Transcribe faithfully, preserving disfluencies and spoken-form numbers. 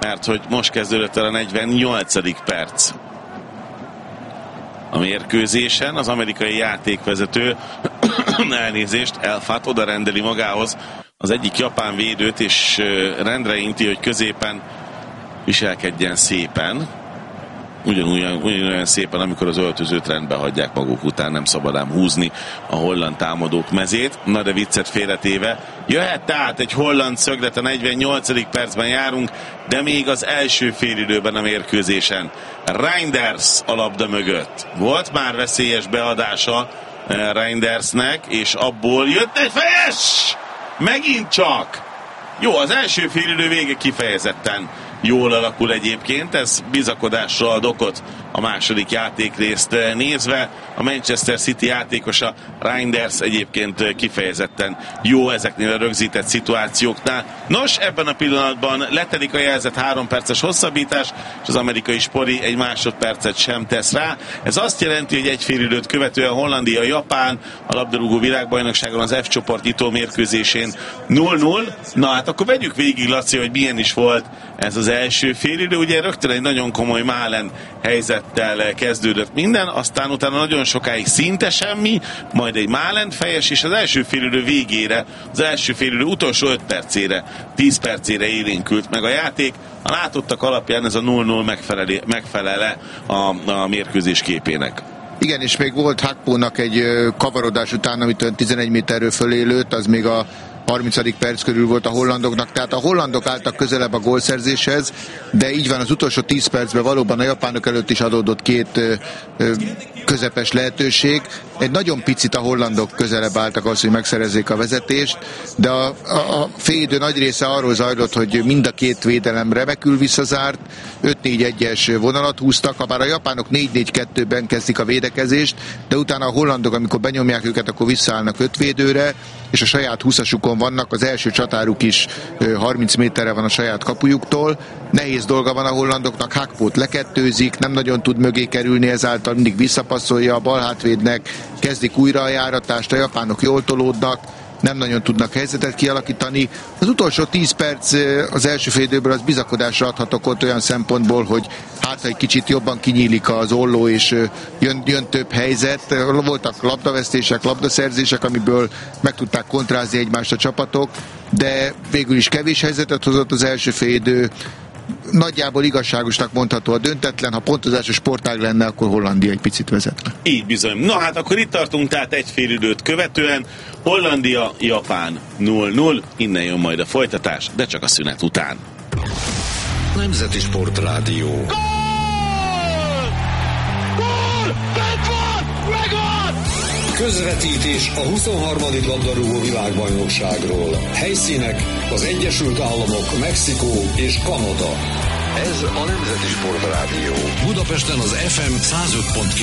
mert hogy most kezdődött el a negyvennyolcadik perc a mérkőzésen. Az amerikai játékvezető elnézést, Elfát oda rendeli magához az egyik japán védőt, és rendre inti, hogy középen viselkedjen szépen. Ugyanolyan, ugyanolyan szépen, amikor az öltözőt rendbe hagyják maguk után, nem szabad ám húzni a holland támadók mezét. Na de viccet félretéve, jöhet tehát egy holland szöglet, a negyvennyolcadik percben járunk, de még az első félidőben a mérkőzésen. Reinders a labda mögött. Volt már veszélyes beadása Reindersnek, és abból jött egy fejes! Megint csak! Jó, az első félidő vége kifejezetten jól alakul egyébként, ez bizakodásra ad okot a második játékrészt nézve. A Manchester City játékosa Reinders egyébként kifejezetten jó ezeknél a rögzített szituációknál. Nos, ebben a pillanatban letelik a jelzett három perces hosszabbítás, és az amerikai Spori egy másodpercet sem tesz rá. Ez azt jelenti, hogy egy félidőt követően Hollandia, Japán a labdarúgó világbajnokságon az F csoport nyitó mérkőzésén null null. Na hát akkor vegyük végig, Laci, hogy milyen is volt ez az első félidő. Ugye rögtön egy nagyon komoly Malen helyzettel kezdődött minden, aztán utána nagyon sokáig szinte semmi, majd egy Malen fejes, és az első félidő végére, az első félidő utolsó öt percére, tíz percére élénkült meg a játék. A látottak alapján ez a null null megfelele a, a mérkőzés képének. Igen, és még volt Hakpónak egy kavarodás után, amit tizenegy méterről fölé lőtt, az még a harmincadik perc körül volt a hollandoknak, tehát a hollandok álltak közelebb a gólszerzéshez, de így van, az utolsó tíz percben valóban a japánok előtt is adódott két ö, ö, közepes lehetőség. Egy nagyon picit a hollandok közelebb álltak ahhoz, hogy megszerezzék a vezetést, de a, a, a félidő nagy része arról zajlott, hogy mind a két védelem remekül visszazárt, öt négy egyes vonalat húztak, ha bár a japánok négy négy kettőben kezdik a védekezést, de utána a hollandok, amikor benyomják őket, akkor visszaállnak öt védőre, és a saját húszasukon vannak, az első csatáruk is harminc méterre van a saját kapujuktól. Nehéz dolga van a hollandoknak, Hakpót lekettőzik, nem nagyon tud mögé kerülni, ezáltal mindig visszapasszolja a bal hátvédnek, kezdik újra a járatást, a japánok jól tolódnak, nem nagyon tudnak helyzetet kialakítani. Az utolsó tíz perc az első fél időből az bizakodásra adhatok ott olyan szempontból, hogy hát egy kicsit jobban kinyílik az olló, és jön, jön több helyzet. Voltak labdavesztések, labdaszerzések, amiből meg tudták kontrázni egymást a csapatok, de végül is kevés helyzetet hozott az első fél idő. Nagyjából igazságosnak mondható a döntetlen, ha pontozásos sportág lenne, akkor Hollandia egy picit vezetne. Így bizony. Na hát akkor itt tartunk, tehát egy fél időt követően Hollandia, Japán null null, innen jön majd a folytatás, de csak a szünet után. Nemzeti Sportrádió. Gól! Gól! Bent van! Megvan! Közvetítés a huszonharmadik labdarúgó világbajnokságról. Helyszínek az Egyesült Államok, Mexikó és Kanada. Ez a Nemzeti Sportrádió. Budapesten az ef em száz öt pont